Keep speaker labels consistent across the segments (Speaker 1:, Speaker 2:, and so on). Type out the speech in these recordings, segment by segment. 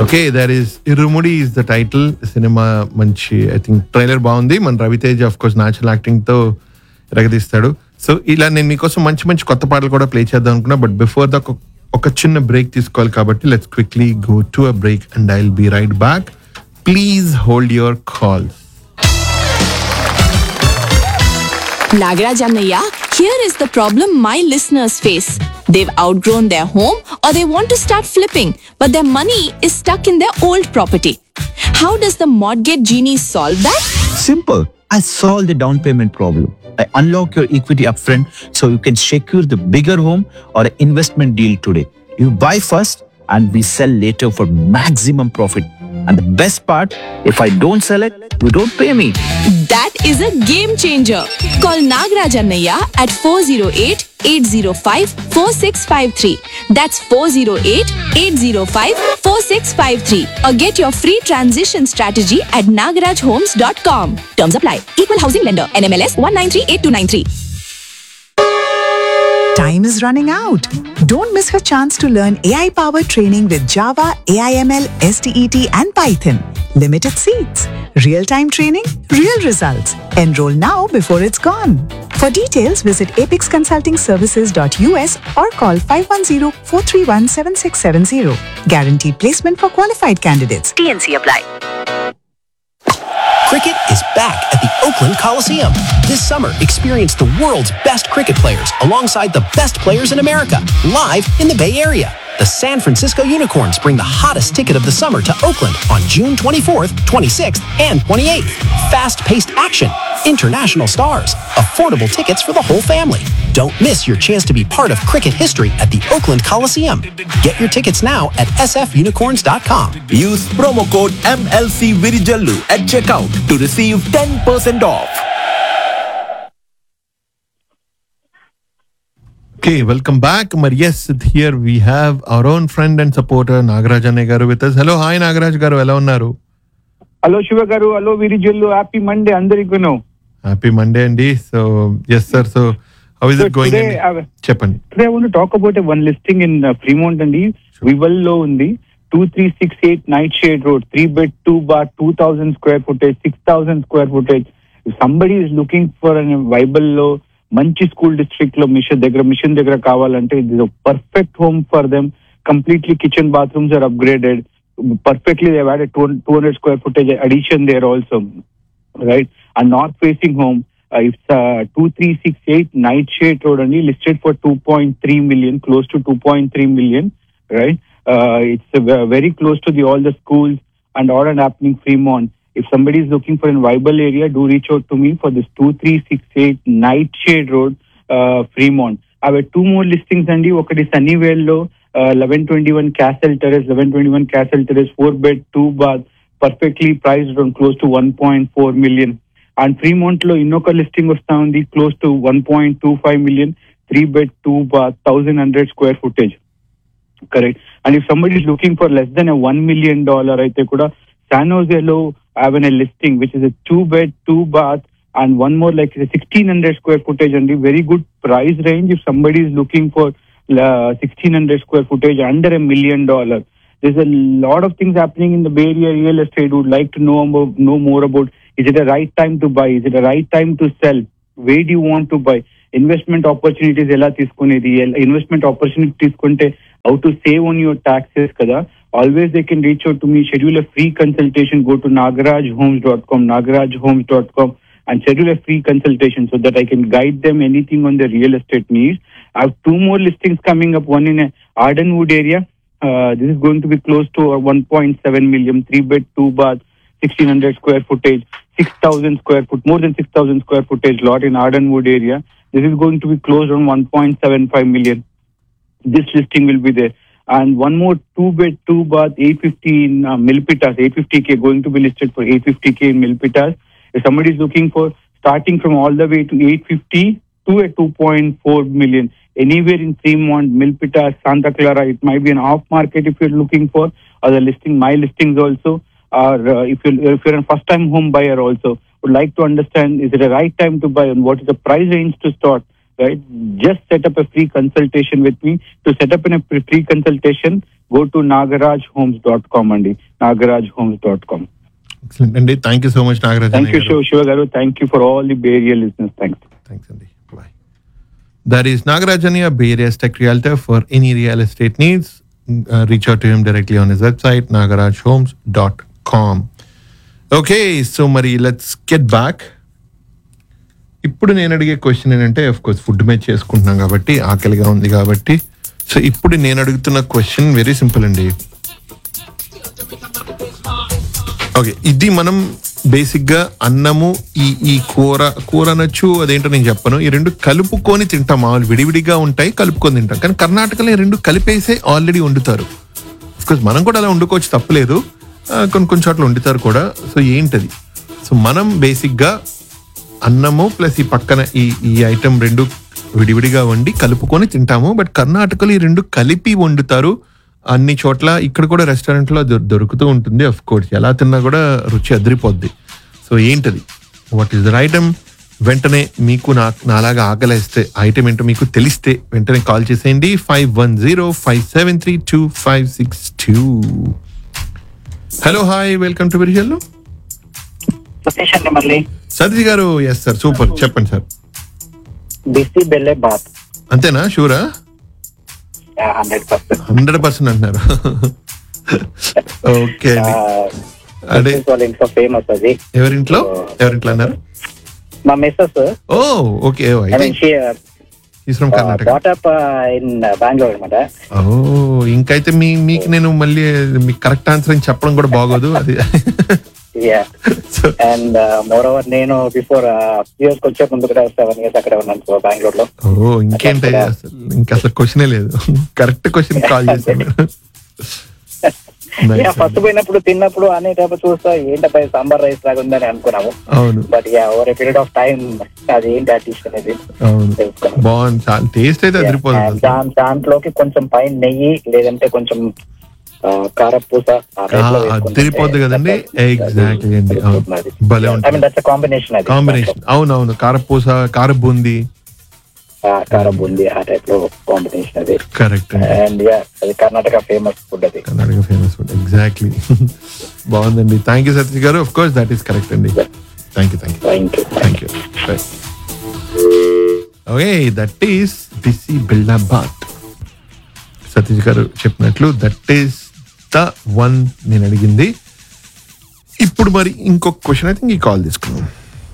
Speaker 1: Okay, there is irumudi is the title. Cinema మంచి, I think trailer బాగుంది. మన Ravitej of course natural acting తో ఎరగదీస్తాడు. So ఇలా నేను మీకోసం మంచి మంచి కొత్త పాటలు కూడా ప్లే చేద్దాం అనుకున్నా, బట్ బిఫోర్ ద ఒక చిన్న బ్రేక్ తీసుకోవాలి కాబట్టి let's quickly go to a break and I will be right back. Please hold your calls.
Speaker 2: Nagaraj Annaiya, here is the problem my listeners face. They've outgrown their home or they want to start flipping, but their money is stuck in their old property. How does the Mortgage Genie solve that?
Speaker 3: Simple. I solved the down payment problem. I unlock your equity upfront so you can secure the bigger home or an investment deal today. You buy first and we sell later for maximum profit. And the best part, if I don't sell it, you don't pay me.
Speaker 2: That is a game changer. Call Nagaraj Annaiya at 408-805-4653. That's 408-805-4653. Or get your free transition strategy at nagarajhomes.com. Terms apply. Equal housing lender. NMLS 1938293.
Speaker 4: Time is running out. Don't miss her chance to learn AI-powered training with Java, AIML, STET and Python. Limited seats. Real-time training, real results. Enroll now before it's gone. For details, visit apexconsultingservices.us or call 510-431-7670. Guaranteed placement for qualified candidates. TNC apply.
Speaker 5: Cricket is back at the Oakland Coliseum. This summer, experience the world's best cricket players alongside the best players in America, live in the Bay Area. The San Francisco Unicorns bring the hottest ticket of the summer to Oakland on June 24th, 26th, and 28th. Fast-paced action, international stars, affordable tickets for the whole family. Don't miss your chance to be part of cricket history at the Oakland Coliseum. Get your tickets now at sfunicorns.com.
Speaker 6: Use promo code MLC Virijallu at checkout to receive 10% off.
Speaker 1: Okay, welcome back. But yes, here we have our own friend and supporter Nagaraj Annaiya garu with us. Hello, hi Nagaraj garu, ఎలా ఉన్నారు?
Speaker 7: Hello Shiva గారు, hello Virijallu, happy Monday అందరికీ.
Speaker 1: Happy Monday అండి. So yes sir, so how is it going? చెప్పండి.
Speaker 7: Today I want to talk about one listing in Fremont అండి. Vival లో ఉంది. 2368 Nightshade Road, 3-bed, 2-bath, 2000 square footage, 6000 square footage. If somebody is looking for a Vival లో మంచి school district లో machine దగ్గర కావాలంటే ఇది perfect home for them. Completely kitchen bathrooms are upgraded perfectly. They have added 200 square footage addition there also, right? A north facing home. It's 2368 Nightshade Road only, listed for 2.3 million, close to 2.3 million, right? It's very close to all the schools and all and happening Fremont. If somebody is looking for a viable area, do reach out to me for this 2368 Nightshade Road, Fremont. I have two more listings andi. Okati Sunnyvale lo 1121 Castle Terrace, 4-bed, 2-bath, perfectly priced around close to 1.4 million. And Fremont lo innoka listing vasta undi close to 1.25 million, 3-bed, 2-bath, 1100 square footage. Correct. And if somebody is looking for less than $1 million, aithe kuda San Jose lo I have a listing which is a 2-bed, 2-bath and one more like 1600 square footage and very good price range. If somebody is looking for 1600 square footage under $1 million, there's a lot of things happening in the Bay Area real estate. Would like to know more about, is it a right time to buy? Is it a right time to sell? Where do you want to buy? Investment opportunities ela తీసుకునేది, investment opportunity తీసుకుంటే how to save on your taxes kada. Always they can reach out to me, schedule a free consultation, go to nagarajhomes.com and schedule a free consultation so that I can guide them anything on their real estate needs. I have two more listings coming up, one in Ardenwood area. This is going to be close to 1.7 million, 3-bed, 2-bath, 1600 square footage, 6,000 square foot, more than 6,000 square footage lot in Ardenwood area. This is going to be closed on 1.75 million. This listing will be there. And one more 2-bed, 2-bath, 850 in Milpitas, 850K, going to be listed for 850K in Milpitas. If somebody is looking for starting from all the way to 850 to a 2.4 million, anywhere in Fremont, Milpitas, Santa Clara, it might be an off market if you're looking for other listing, my listings also, or if you're a first time home buyer also, would like to understand, is it a right time to buy and what is the price range to start? right? Just set up a free consultation with me. To set up a free consultation, go to nagarajhomes.com andi. nagarajhomes.com.
Speaker 1: Excellent అండి. Thank you so much Nagaraj.
Speaker 7: Thank you, Shiva Garu. Thank you for all the Bay Area listeners. Thanks.
Speaker 1: Thanks అండి. Bye. That is Nagarajanya, Bay Area's tech realtor. For any real estate needs, reach out to him directly on his website, nagarajhomes.com. Okay, so మరి let's get back. ఇప్పుడు నేను అడిగే question ఏంటంటే, of course food match చేసుకుంటున్నాం కాబట్టి, ఆకలిగా ఉంది కాబట్టి, సో ఇప్పుడు నేను అడుగుతున్న క్వశ్చన్ వెరీ సింపుల్ అండి. ఓకే, ఇది మనం బేసిక్గా అన్నము ఈ కూర అనొచ్చు, అదేంటో నేను చెప్పను. ఈ రెండు కలుపుకొని తింటాం. మామూలు విడివిడిగా ఉంటాయి, కలుపుకొని తింటాం. కానీ కర్ణాటకలో ఈ రెండు కలిపేసే ఆల్రెడీ వండుతారు. అఫ్కోర్స్ మనం కూడా అలా వండుకోవచ్చు, తప్పలేదు. కొన్ని చోట్ల వండుతారు కూడా. సో ఏంటది? సో మనం బేసిక్గా అన్నము ప్లస్ ఈ పక్కన ఈ ఐటమ్ రెండు విడివిడిగా వండి కలుపుకొని తింటాము. బట్ కర్ణాటకలో ఈ రెండు కలిపి వండుతారు అన్ని చోట్ల. ఇక్కడ కూడా రెస్టారెంట్లో దొరుకుతూ ఉంటుంది. అఫ్ కోర్స్ ఎలా తిన్నా కూడా రుచి అదిరిపోద్ది. సో ఏంటది? What is the item? వెంటనే మీకు నాలాగా ఆకలిస్తే ఐటమ్ ఏంటో మీకు తెలిస్తే వెంటనే కాల్ చేసేయండి. 510-573-2562. Hello, hi, welcome to Virijallu.
Speaker 8: Satish అండి మళ్ళీ.
Speaker 1: సతీష్ గారు, ఎస్ సార్, సూపర్, చెప్పండి సార్.
Speaker 8: BC బెల్లే bath.
Speaker 1: అంతేనా? షూరా? 100% అంటున్నారు. ఓకే అండి. అదే
Speaker 8: వాళ్ళ ఇంట్లో ఫేమస్ అది.
Speaker 1: ఎవరింట్లో అన్నారు?
Speaker 8: మా missus.
Speaker 1: Oh okay. From Karnataka.
Speaker 8: Bat up in Bengaluru అన్నమాట.
Speaker 1: ఓ, ఇంకైతే మీకు నేను మళ్ళీ మీకు కరెక్ట్ ఆన్సర్ అని చెప్పడం కూడా బాగోదు అది.
Speaker 8: అండ్ మోర్ ఓవర్ నేను బిఫోర్ యూఎస్ వచ్చే ముందు కూడా 7 years అక్కడ ఉన్నాను బెంగళూరులో.
Speaker 1: ఓ, ఇంకేంటి అసలు క్వశ్చనే లేదు. కరెక్ట్ క్వశ్చన్ కాల్ చేశాను.
Speaker 8: ఫస్ట్ పోయినప్పుడు తిన్నప్పుడు అనేటప్పుడు చూస్తా ఏంటప్ప సాంబార్ రైస్ లాగా ఉందని అనుకున్నాము.
Speaker 1: అవును.
Speaker 8: But over a period of time అది ఏంటి ఆ డిష్ అనేది
Speaker 1: బాగుంది. చాలా టేస్ట్ అయితే అదిరిపోతుంది.
Speaker 8: దాంట్లోకి కొంచెం పైన నెయ్యి లేదంటే కొంచెం కారపూస
Speaker 1: అదిరిపోద్ది కదండి. ఎగ్జాక్ట్లీ అండి. భలే ఉంటుంది కాంబినేషన్. అవునవును, కారపూస, కారబూంది
Speaker 8: ఆ టైప్ లో కాంబినేషన్ అది.
Speaker 1: కరెక్ట్.
Speaker 8: అండ్ అది కర్ణాటక ఫేమస్ ఫుడ్. అది
Speaker 1: కర్ణాటక ఫేమస్ ఫుడ్. ఎగ్జాక్ట్లీ. బాగుందండి. థ్యాంక్ యూ సతీష్ గారు. Of course that is correct అండి. Thank you. Okay, that is BC బెల్లే bath. Satish గారు చెప్పినట్లు దట్ ఈస్ ద వన్ నేను అడిగింది. ఇప్పుడు మరి ఇంకొక క్వశ్చన్ అయితే ఈ కాల్ తీసుకున్నాం.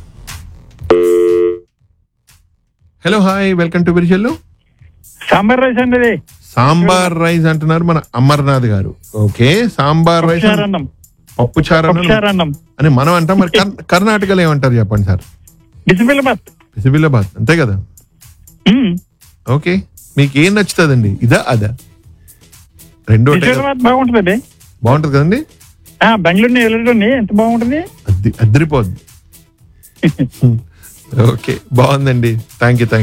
Speaker 1: Hello, hi, welcome to Virijallu.
Speaker 7: Sambar rice అండి.
Speaker 1: సాంబార్ రైస్ అంటున్నారు మన అమర్నాథ్ గారు. ఓకే, సాంబార్ రైస్, పప్పు చారన్నం అని మనం అంటాం. మరి కర్ణాటకలో ఏమంటారు చెప్పండి సార్? బిసిబిల్లాబాత్, అంతే కదా? ఓకే, మీకు ఏం నచ్చుతుందండి, ఇదా అదా? రెండు
Speaker 7: బాగుంటుంది.
Speaker 1: బాగుంటది కదండి.
Speaker 7: బెంగళూరు ఎంత బాగుంటుంది,
Speaker 1: అదిరిపోద్ది. ఓకే, బాగుందండి. Thank you.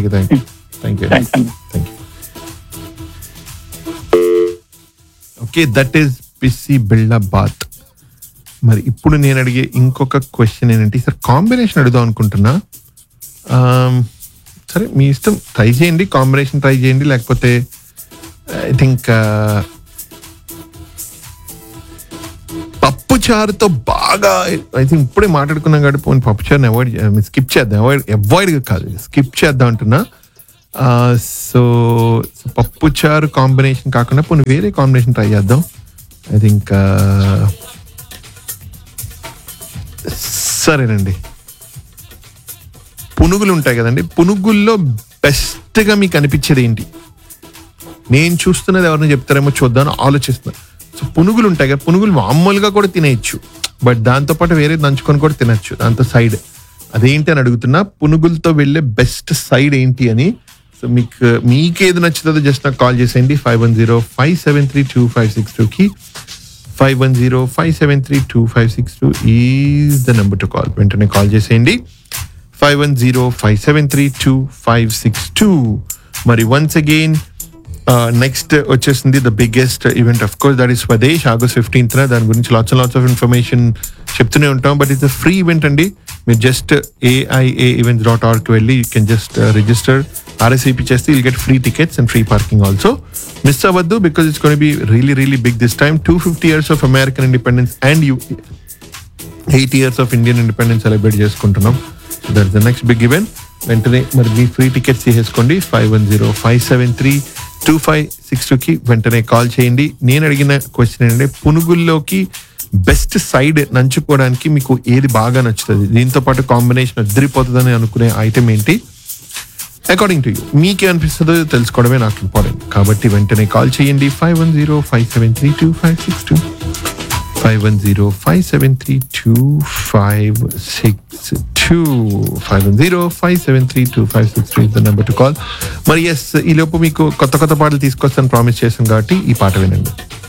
Speaker 1: Okay, that is BC బెల్లే bath. మరి ఇప్పుడు నేను అడిగే ఇంకొక క్వశ్చన్ ఏంటంటే, సార్ కాంబినేషన్ అడుగుదాం అనుకుంటున్నా. సరే, మీ ఇష్టం, ట్రై చేయండి, కాంబినేషన్ ట్రై చేయండి. లేకపోతే ఐ థింక్ పప్పు చారుతో బాగా, ఐ థింక్ ఇప్పుడే మాట్లాడుకున్నాం కాబట్టి పోనీ పప్పు చారుని స్కిప్ చేద్దాం. అవాయిడ్ కాదు, స్కిప్ చేద్దాం అంటున్నా. సో పప్పు చారు కాంబినేషన్ కాకుండా పోనీ వేరే కాంబినేషన్ ట్రై చేద్దాం. ఐ థింక్ సరేనండి, పునుగులు ఉంటాయి కదండి. పునుగుల్లో బెస్ట్గా మీకు అనిపించేది ఏంటి? నేను చూస్తున్నది ఎవరిని చెప్తారేమో చూద్దాం ఆలోచిస్తున్నా. సో పునుగులు ఉంటాయి కదా, పునుగులు మామూలుగా కూడా తినేయచ్చు, బట్ దాంతోపాటు వేరే దంచుకొని కూడా తినచ్చు దాంతో సైడ్. అదేంటి అని అడుగుతున్నా. పునుగులతో వెళ్ళే బెస్ట్ సైడ్ ఏంటి అని. సో మీకేది నచ్చుతుందో జస్ట్ నాకు కాల్ చేసేయండి. 510-573-2562కి 510-573-2562 is the number to call. వెంటనే కాల్ చేసేయండి. 510-573-2562. మరి వన్స్ అగైన్ నెక్స్ట్ వచ్చేసింది the biggest event, of course that is Swades, August 15th. దాని గురించి లాట్స్ ఆఫ్ ఇన్ఫర్మేషన్ చెప్తూనే ఉంటాం. బట్ ఇట్స్ ఫ్రీ ఈవెంట్ అండి. మీరు జస్ట్ AIAevents.org వెళ్ళి you can just register, RSVP చేస్తే you'll get free tickets and free parking also. Miss అవ్వద్దు because it's going to be really really big this time. 250 years of American independence and 8 years of Indian independence celebrate చేసుకుంటున్నాం. So that's the next big event. వెంటనే మరి మీ free tickets తీసేసుకోండి. 5105732562కి వెంటనే call చేయండి. నేను అడిగిన question ఏంటంటే, పునుగుల్లోకి బెస్ట్ సైడ్ నంచుకోవడానికి మీకు ఏది బాగా నచ్చుతుంది, దీంతో పాటు కాంబినేషన్ అదిరిపోతుందని అనుకునే ఐటమ్ ఏంటి? అకార్డింగ్ టు యూ మీకే అనిపిస్తుందో తెలుసుకోవడమే నాకు ఇంపార్టెంట్. కాబట్టి వెంటనే కాల్ చేయండి. 5105732562 5105732562 5105732563 is the number to call. మరి ఎస్, ఈ లోపు మీకు కొత్త కొత్త పాటలు తీసుకొస్తాను ప్రామిస్ చేశాను కాబట్టి ఈ పాట వినండి.